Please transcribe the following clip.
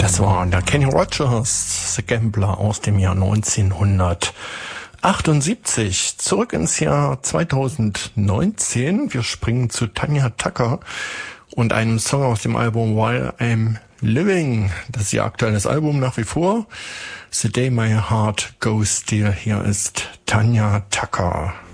Das war der Kenny Rogers, The Gambler aus dem Jahr 1978. Zurück ins Jahr 2019. Wir springen zu Tanya Tucker und einem Song aus dem Album While I'm Living. Das ist ihr aktuelles Album nach wie vor. The Day My Heart Goes Still. Hier ist Tanya Tucker.